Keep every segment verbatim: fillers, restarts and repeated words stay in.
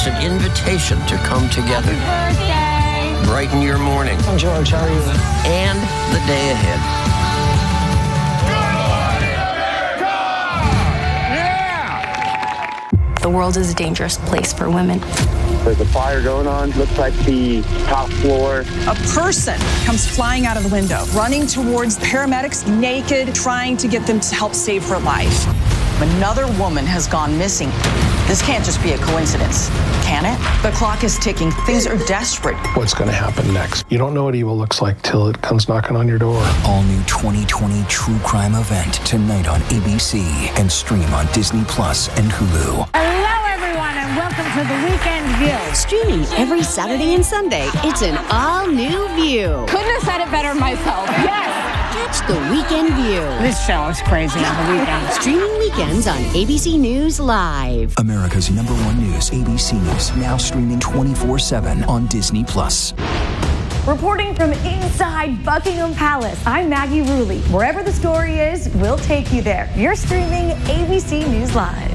It's an invitation to come together. Happy birthday. Brighten your morning. I'm George, how are you? And the day ahead. The world is a dangerous place for women. There's a fire going on. Looks like the top floor. A person comes flying out of the window, running towards paramedics, naked, trying to get them to help save her life. Another woman has gone missing. This can't just be a coincidence, can it? The clock is ticking. Things are desperate. What's going to happen next? You don't know what evil looks like till it comes knocking on your door. All new twenty twenty true crime event tonight on A B C and stream on Disney Plus and Hulu. Hello, everyone, and welcome to the Weekend View. Streaming every Saturday and Sunday, it's an all-new View. Couldn't have said it better myself. Yes. Catch the Weekend View. This show is crazy on the weekend. Streaming weekends on A B C News Live. America's number one news, A B C News, now streaming twenty-four seven on Disney Plus. Reporting from inside Buckingham Palace, I'm Maggie Rulli. Wherever the story is, we'll take you there. You're streaming A B C News Live.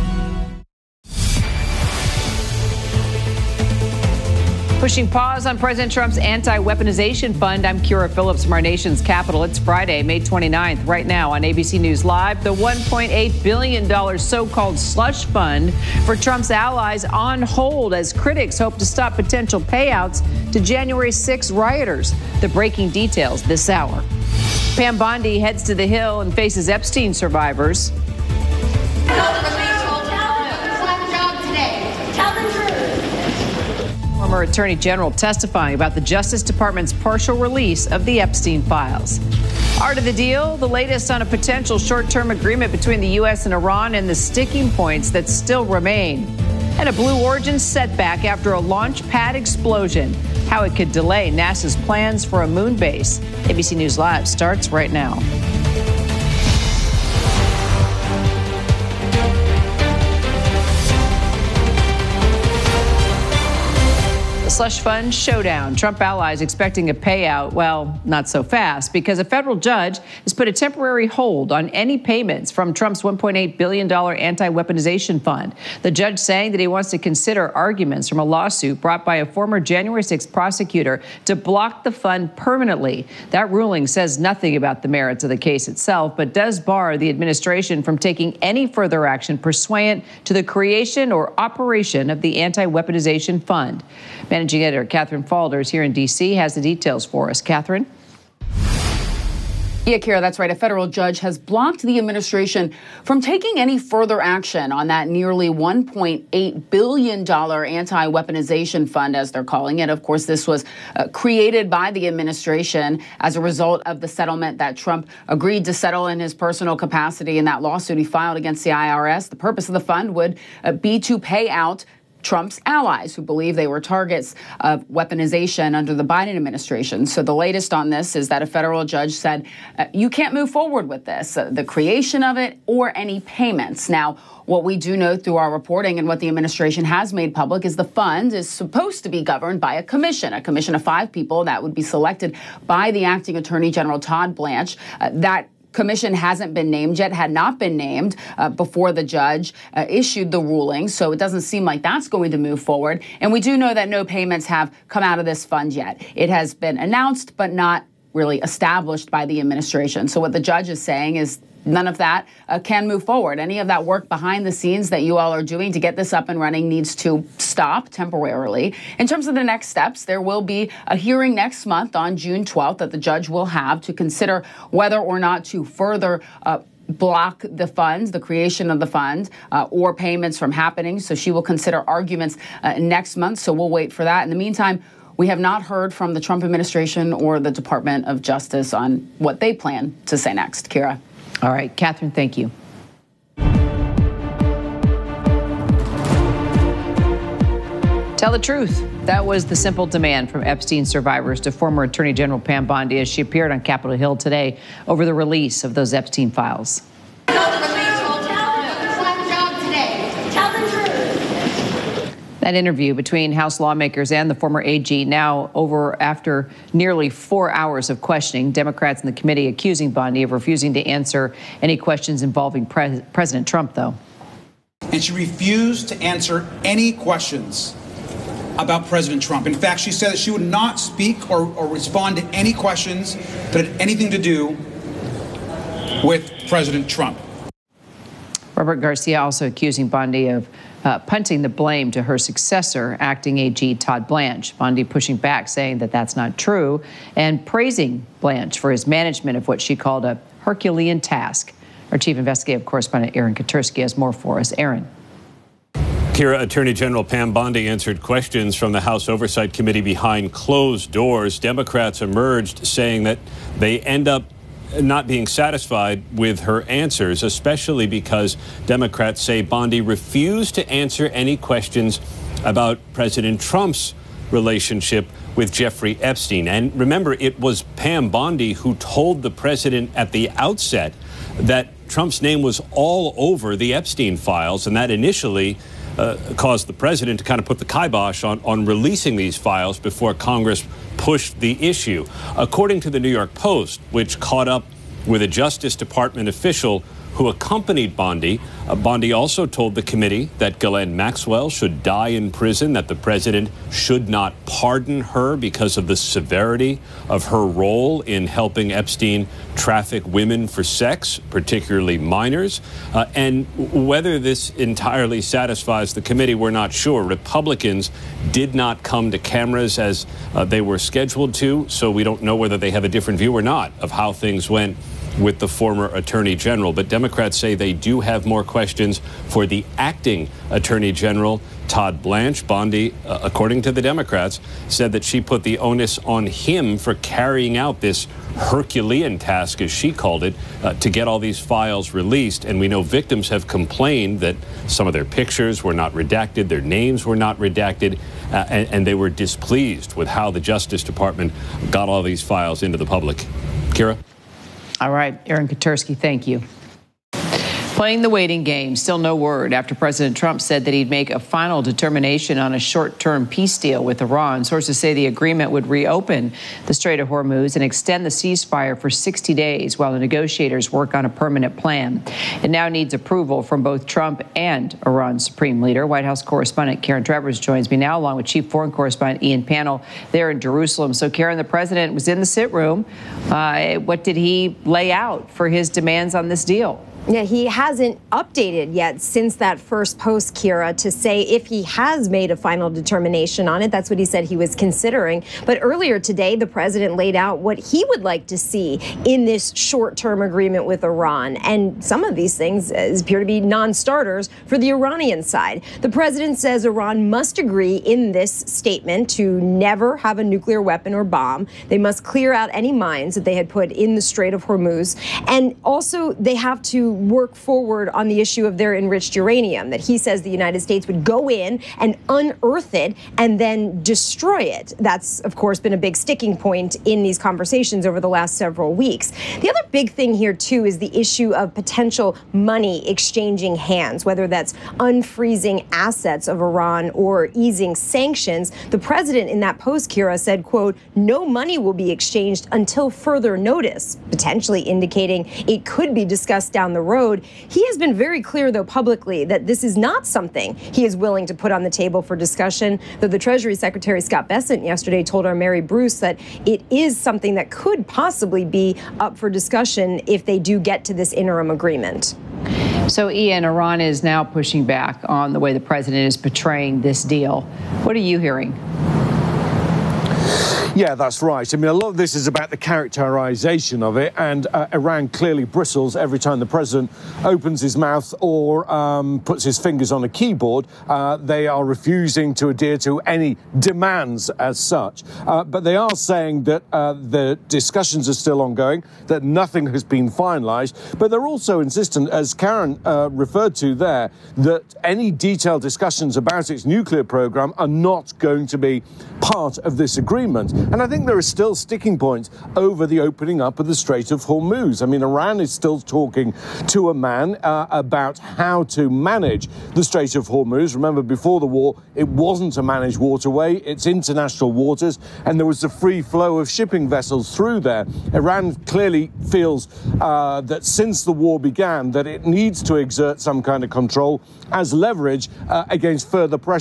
Pushing pause on President Trump's anti-weaponization fund. I'm Kira Phillips from our nation's capital. It's Friday, May twenty-ninth. Right now on A B C News Live, the one point eight billion dollars so-called slush fund for Trump's allies on hold as critics hope to stop potential payouts to January sixth rioters. The breaking details this hour. Pam Bondi heads to the Hill and faces Epstein survivors. Former Attorney General testifying about the Justice Department's partial release of the Epstein files. Art of the deal, the latest on a potential short-term agreement between the U S and Iran and the sticking points that still remain. And a Blue Origin setback after a launch pad explosion. How it could delay NASA's plans for a moon base. A B C News Live starts right now. Slush fund showdown. Trump allies expecting a payout. Well, not so fast, because a federal judge has put a temporary hold on any payments from Trump's one point eight billion dollars anti-weaponization fund. The judge saying that he wants to consider arguments from a lawsuit brought by a former January sixth prosecutor to block the fund permanently. That ruling says nothing about the merits of the case itself, but does bar the administration from taking any further action pursuant to the creation or operation of the anti-weaponization fund. Managing editor Catherine Faulders here in D C has the details for us. Catherine? Yeah, Kira, that's right. A federal judge has blocked the administration from taking any further action on that nearly one point eight billion dollars anti-weaponization fund, as they're calling it. Of course, this was uh, created by the administration as a result of the settlement that Trump agreed to settle in his personal capacity in that lawsuit he filed against the I R S. The purpose of the fund would uh, be to pay out Trump's allies who believe they were targets of weaponization under the Biden administration. So the latest on this is that a federal judge said, uh, you can't move forward with this, uh, the creation of it or any payments. Now, what we do know through our reporting and what the administration has made public is the fund is supposed to be governed by a commission, a commission of five people that would be selected by the acting Attorney General Todd Blanche. Uh, that commission hasn't been named yet, had not been named uh, before the judge uh, issued the ruling. So it doesn't seem like that's going to move forward. And we do know that no payments have come out of this fund yet. It has been announced, but not really established by the administration. So what the judge is saying is none of that uh, can move forward. Any of that work behind the scenes that you all are doing to get this up and running needs to stop temporarily. In terms of the next steps, there will be a hearing next month on June twelfth that the judge will have to consider whether or not to further uh, block the funds, the creation of the fund, uh, or payments from happening. So she will consider arguments uh, next month. So we'll wait for that. In the meantime, we have not heard from the Trump administration or the Department of Justice on what they plan to say next. Kira. All right, Catherine, thank you. Tell the truth. That was the simple demand from Epstein survivors to former Attorney General Pam Bondi as she appeared on Capitol Hill today over the release of those Epstein files. That interview between House lawmakers and the former A G now over after nearly four hours of questioning. Democrats in the committee accusing Bondi of refusing to answer any questions involving Pre- President Trump, though. And she refused to answer any questions about President Trump. In fact, she said that she would not speak or, or respond to any questions that had anything to do with President Trump. Robert Garcia also accusing Bondi of uh, punting the blame to her successor, acting A G Todd Blanche. Bondi pushing back, saying that that's not true, and praising Blanche for his management of what she called a Herculean task. Our chief investigative correspondent, Aaron Katersky, has more for us. Aaron. Kira, Attorney General Pam Bondi answered questions from the House Oversight Committee behind closed doors. Democrats emerged saying that they end up not being satisfied with her answers, especially because Democrats say Bondi refused to answer any questions about President Trump's relationship with Jeffrey Epstein. And remember, it was Pam Bondi who told the president at the outset that Trump's name was all over the Epstein files, and that initially Uh, caused the president to kind of put the kibosh on, on releasing these files before Congress pushed the issue. According to the New York Post, which caught up with a Justice Department official who accompanied Bondi, uh, Bondi also told the committee that Ghislaine Maxwell should die in prison, that the president should not pardon her because of the severity of her role in helping Epstein traffic women for sex, particularly minors. Uh, and whether this entirely satisfies the committee, we're not sure. Republicans did not come to cameras as uh, they were scheduled to, so we don't know whether they have a different view or not of how things went with the former Attorney General. But Democrats say they do have more questions for the acting Attorney General, Todd Blanche. Bondi, uh, according to the Democrats, said that she put the onus on him for carrying out this Herculean task, as she called it, uh, to get all these files released. And we know victims have complained that some of their pictures were not redacted, their names were not redacted, uh, and, and they were displeased with how the Justice Department got all these files into the public. Kira? All right, Aaron Katersky, thank you. Playing the waiting game, still no word after President Trump said that he'd make a final determination on a short-term peace deal with Iran. Sources say the agreement would reopen the Strait of Hormuz and extend the ceasefire for sixty days while the negotiators work on a permanent plan. It now needs approval from both Trump and Iran's supreme leader. White House correspondent Karen Travers joins me now, along with Chief Foreign Correspondent Ian Pannell there in Jerusalem. So, Karen, the president was in the sit room. Uh, what did he lay out for his demands on this deal? Yeah, he hasn't updated yet since that first post, Kira, to say if he has made a final determination on it. That's what he said he was considering. But earlier today, the president laid out what he would like to see in this short-term agreement with Iran. And some of these things appear to be non-starters for the Iranian side. The president says Iran must agree in this statement to never have a nuclear weapon or bomb. They must clear out any mines that they had put in the Strait of Hormuz. And also, they have to work forward on the issue of their enriched uranium, that he says the United States would go in and unearth it and then destroy it. That's, of course, been a big sticking point in these conversations over the last several weeks. The other big thing here, too, is the issue of potential money exchanging hands, whether that's unfreezing assets of Iran or easing sanctions. The president in that post, Kira, said, quote, no money will be exchanged until further notice, potentially indicating it could be discussed down the road. He has been very clear, though, publicly that this is not something he is willing to put on the table for discussion, though the Treasury Secretary Scott Bessent yesterday told our Mary Bruce that it is something that could possibly be up for discussion if they do get to this interim agreement. So, Ian, Iran is now pushing back on the way the president is portraying this deal. What are you hearing? Yeah, that's right. I mean, a lot of this is about the characterization of it, and uh, Iran clearly bristles every time the president opens his mouth or um, puts his fingers on a keyboard. Uh, they are refusing to adhere to any demands as such. Uh, but they are saying that uh, the discussions are still ongoing, that nothing has been finalized. But they're also insistent, as Karen uh, referred to there, that any detailed discussions about its nuclear program are not going to be part of this agreement. And I think there are still sticking points over the opening up of the Strait of Hormuz. I mean, Iran is still talking to a man uh, about how to manage the Strait of Hormuz. Remember, before the war, it wasn't a managed waterway. It's international waters, and there was a free flow of shipping vessels through there. Iran clearly feels uh, that since the war began, that it needs to exert some kind of control as leverage uh, against further pressure